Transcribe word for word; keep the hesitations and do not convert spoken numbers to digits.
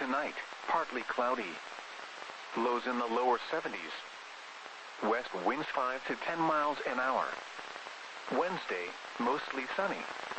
Tonight, partly cloudy. Lows in the lower seventies. West winds five to ten miles an hour. Wednesday, mostly sunny.